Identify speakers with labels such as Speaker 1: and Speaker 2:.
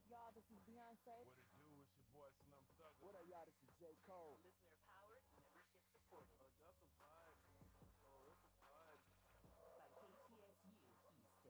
Speaker 1: Y'all, this is Beyonce.
Speaker 2: What it do? It's your boy Slim Thugger.
Speaker 3: What up, y'all? This